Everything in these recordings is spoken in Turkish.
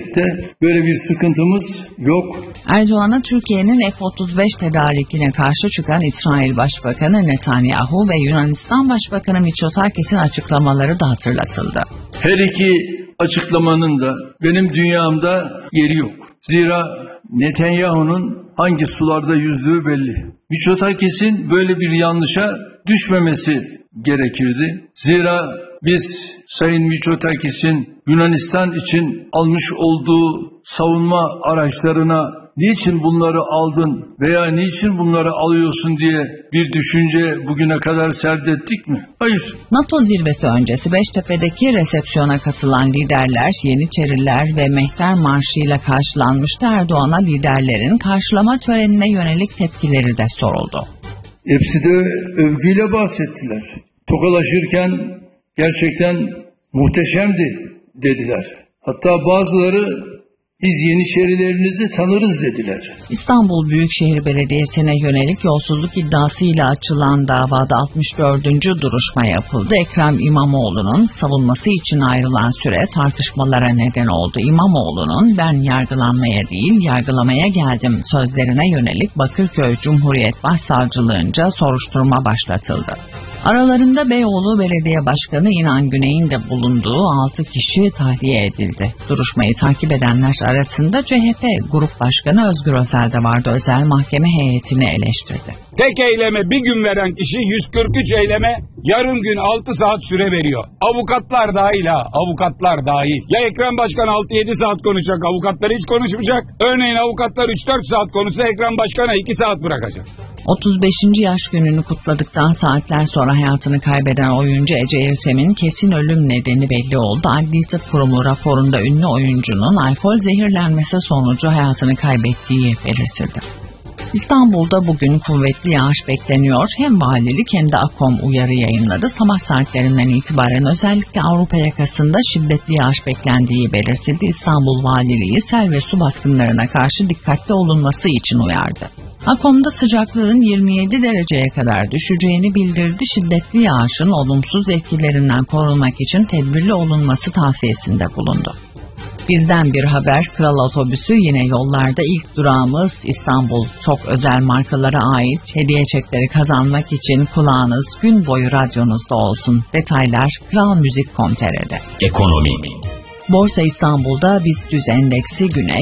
de böyle bir sıkıntımız yok. Erdoğan'a Türkiye'nin F-35 tedarikine karşı çıkan İsrail Başbakanı Netanyahu ve Yunanistan Başbakanı Mitsotakis'in açıklamaları da hatırlatıldı. Her iki açıklamanın da benim dünyamda yeri yok. Zira Netanyahu'nun hangi sularda yüzdüğü belli. Mitsotakis'in böyle bir yanlışa düşmemesi gerekirdi. Zira biz Sayın Mitsotakis'in Yunanistan için almış olduğu savunma araçlarına niçin bunları aldın veya niçin bunları alıyorsun diye bir düşünce bugüne kadar serdettik mi? Hayır. NATO zirvesi öncesi Beştepe'deki resepsiyona katılan liderler, Yeniçeriler ve Mehter Marşı'yla karşılanmıştı. Erdoğan'a liderlerin karşılama törenine yönelik tepkileri de soruldu. Hepsi de övgüyle bahsettiler. Tokalaşırken gerçekten muhteşemdi dediler. Hatta bazıları biz Yeniçerilerinizi tanırız dediler. İstanbul Büyükşehir Belediyesi'ne yönelik yolsuzluk iddiasıyla açılan davada 64. duruşma yapıldı. Ekrem İmamoğlu'nun savunması için ayrılan süre tartışmalara neden oldu. İmamoğlu'nun ben yargılanmaya değil yargılamaya geldim sözlerine yönelik Bakırköy Cumhuriyet Başsavcılığınca soruşturma başlatıldı. Aralarında Beyoğlu Belediye Başkanı İnan Güney'in de bulunduğu 6 kişi tahliye edildi. Duruşmayı takip edenler arasında CHP Grup Başkanı Özgür Özel de vardı. Özel mahkeme heyetini eleştirdi. Tek eyleme bir gün veren kişi 143 eyleme yarım gün 6 saat süre veriyor. Avukatlar dahil ha, avukatlar dahil. Ya Ekrem Başkan 6-7 saat konuşacak, avukatlar hiç konuşmayacak. Örneğin avukatlar 3-4 saat konuşsa Ekrem Başkan'a 2 saat bırakacak. 35. yaş gününü kutladıktan saatler sonra hayatını kaybeden oyuncu Ece Ertem'in kesin ölüm nedeni belli oldu. Adli Tıp Kurumu raporunda ünlü oyuncunun alkol zehirlenmesi sonucu hayatını kaybettiği belirtildi. İstanbul'da bugün kuvvetli yağış bekleniyor. Hem valilik hem de AKOM uyarı yayınladı. Sabah saatlerinden itibaren özellikle Avrupa yakasında şiddetli yağış beklendiği belirtildi. İstanbul Valiliği sel ve su baskınlarına karşı dikkatli olunması için uyardı. AKOM'da sıcaklığın 27 dereceye kadar düşeceğini bildirdi. Şiddetli yağışın olumsuz etkilerinden korunmak için tedbirli olunması tavsiyesinde bulundu. Bizden bir haber, Kral Otobüsü yine yollarda. İlk durağımız İstanbul. Çok özel markalara ait hediye çekleri kazanmak için kulağınız gün boyu radyonuzda olsun. Detaylar kralmuzik.com.tr'de. Ekonomi. Borsa İstanbul'da BIST endeksi güne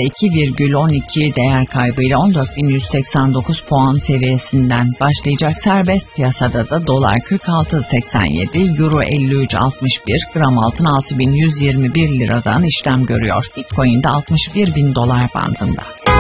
%2,12 değer kaybıyla 14.189 puan seviyesinden başlayacak. Serbest piyasada da dolar 46.87, euro 53.61, gram altın 6.121 liradan işlem görüyor. Bitcoin de 61.000 dolar bandında.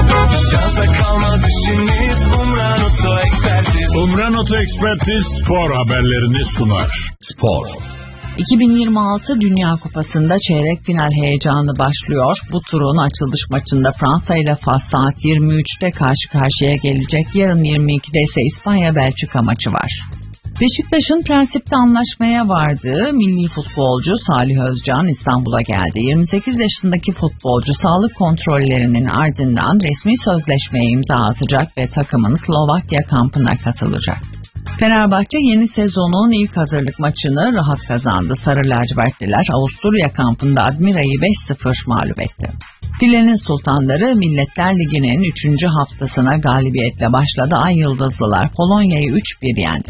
Umran Oto Ekspertiz spor haberlerini sunar. Spor. 2026 Dünya Kupası'nda çeyrek final heyecanı başlıyor. Bu turun açılış maçında Fransa ile Fas saat 23'te karşı karşıya gelecek. Yarın 22'de ise İspanya-Belçika maçı var. Beşiktaş'ın prensipte anlaşmaya vardığı milli futbolcu Salih Özcan İstanbul'a geldi. 28 yaşındaki futbolcu sağlık kontrollerinin ardından resmi sözleşmeye imza atacak ve takımın Slovakya kampına katılacak. Fenerbahçe yeni sezonun ilk hazırlık maçını rahat kazandı. Sarı lacivertliler Avusturya kampında Admira'yı 5-0 mağlup etti. Filenin Sultanları Milletler Ligi'nin 3. haftasına galibiyetle başladı. Ay Yıldızlılar Polonya'yı 3-1 yendi.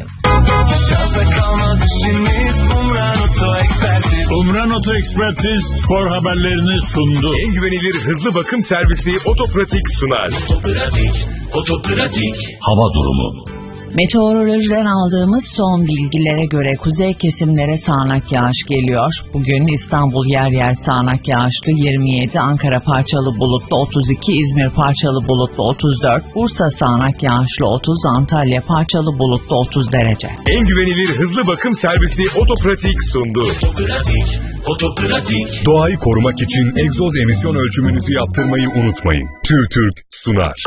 Umran Oto Ekspertiz spor haberlerini sundu. En güvenilir hızlı bakım servisi Otopratik sunar. Otopratik. Hava durumu. Meteorolojiden aldığımız son bilgilere göre kuzey kesimlere sağanak yağış geliyor. Bugün İstanbul yer yer sağanak yağışlı 27, Ankara parçalı bulutlu 32, İzmir parçalı bulutlu 34, Bursa sağanak yağışlı 30, Antalya parçalı bulutlu 30 derece. En güvenilir hızlı bakım servisi Otopratik sundu. Otopratik. Doğayı korumak için egzoz emisyon ölçümünüzü yaptırmayı unutmayın. TÜRTÜRK sunar.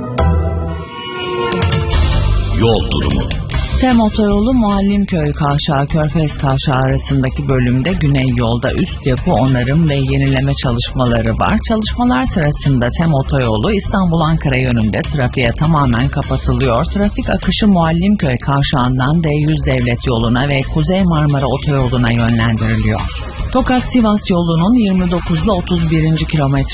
Yol durumu. TEM otoyolu Muallimköy Kavşağı Körfez Kavşağı arasındaki bölümde güney yolda üst yapı onarım ve yenileme çalışmaları var. Çalışmalar sırasında TEM otoyolu İstanbul-Ankara yönünde trafiğe tamamen kapatılıyor. Trafik akışı Muallimköy Kavşağı'ndan D100 devlet yoluna ve Kuzey Marmara otoyoluna yönlendiriliyor. Tokat-Sivas yolunun 29 ile 31. kilometre